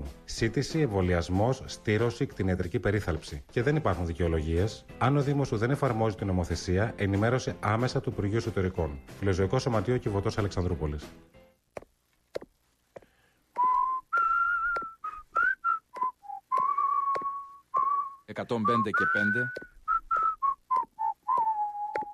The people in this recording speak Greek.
Σύτηση, εμβολιασμός, στήρωση, κτηνιατρική περίθαλψη. Και δεν υπάρχουν δικαιολογίες. Αν ο Δήμος σου δεν εφαρμόζει την νομοθεσία, ενημέρωσε άμεσα του Υπουργείου Εσωτερικών. Φιλοζωικό Σωματείο Κιβωτός Αλεξανδρούπολης. 105 και 5.